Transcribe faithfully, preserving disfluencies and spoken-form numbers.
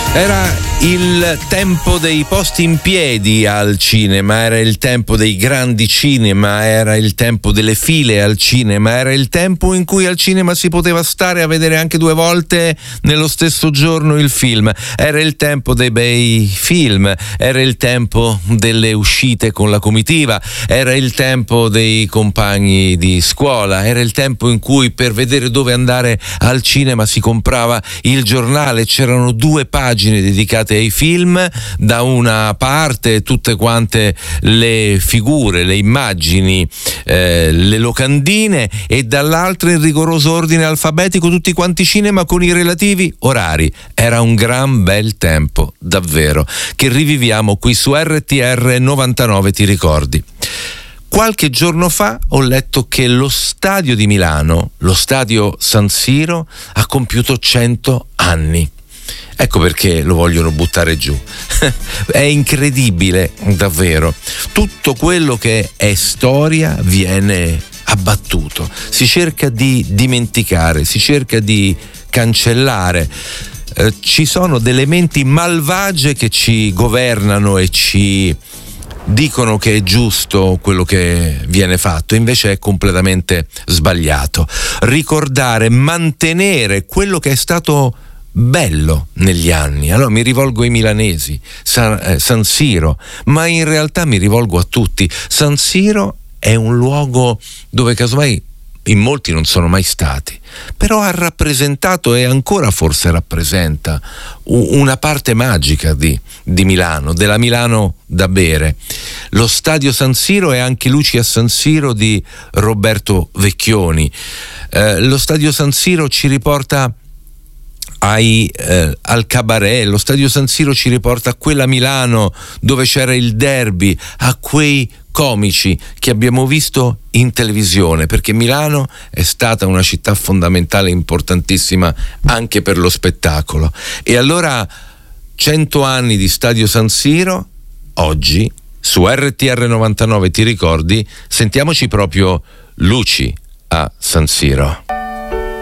Era il tempo dei posti in piedi al cinema, era il tempo dei grandi cinema, era il tempo delle file al cinema, era il tempo in cui al cinema si poteva stare a vedere anche due volte nello stesso giorno il film, era il tempo dei bei film, era il tempo delle uscite con la comitiva, era il tempo dei compagni di scuola, era il tempo in cui per vedere dove andare al cinema si comprava il giornale, c'erano due pagine dedicate ai film, da una parte tutte quante le figure, le immagini, eh, le locandine, e dall'altra in rigoroso ordine alfabetico tutti quanti cinema con i relativi orari. Era un gran bel tempo, davvero, che riviviamo qui su R T R novantanove, ti ricordi? Qualche giorno fa ho letto che lo stadio di Milano, lo stadio San Siro, ha compiuto cento anni. Ecco perché lo vogliono buttare giù. È incredibile, davvero. Tutto quello che è storia viene abbattuto. Si cerca di dimenticare, si cerca di cancellare. Eh, ci sono delle menti malvagie che ci governano e ci dicono che è giusto quello che viene fatto, invece è completamente sbagliato. Ricordare, mantenere quello che è stato bello negli anni. Allora mi rivolgo ai milanesi, San, eh, San Siro, ma in realtà mi rivolgo a tutti. San Siro è un luogo dove casomai in molti non sono mai stati, però ha rappresentato e ancora forse rappresenta una parte magica di, di Milano, della Milano da bere. Lo stadio San Siro è anche Luci a San Siro di Roberto Vecchioni. Eh, lo stadio San Siro ci riporta Ai, eh, al cabaret, lo stadio San Siro ci riporta a quella Milano dove c'era il derby, a quei comici che abbiamo visto in televisione, perché Milano è stata una città fondamentale, importantissima anche per lo spettacolo. E allora cento anni di stadio San Siro, oggi su R T R novantanove, ti ricordi? Sentiamoci proprio Luci a San Siro.